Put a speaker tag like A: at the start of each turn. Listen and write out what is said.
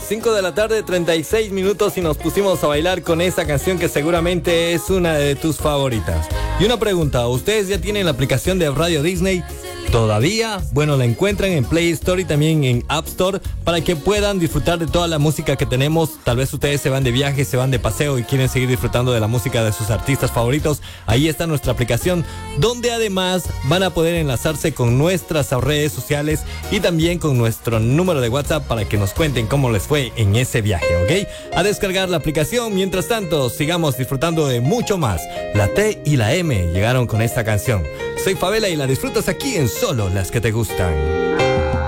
A: 5 de la tarde, 36 minutos y nos pusimos a bailar con esa canción que seguramente es una de tus favoritas. Y una pregunta, ¿ustedes ya tienen la aplicación de Radio Disney? ¿Todavía? Bueno, la encuentran en Play Store y también en App Store para que puedan disfrutar de toda la música que tenemos. Tal vez ustedes se van de viaje, se van de paseo y quieren seguir disfrutando de la música de sus artistas favoritos. Ahí está nuestra aplicación, donde además van a poder enlazarse con nuestras redes sociales y también con nuestro número de WhatsApp para que nos cuenten cómo les fue en ese viaje, ¿ok? A descargar la aplicación. Mientras tanto, sigamos disfrutando de mucho más. La T y la M llegaron con esta canción. Soy Favela y la disfrutas aquí en Solo las que te gustan.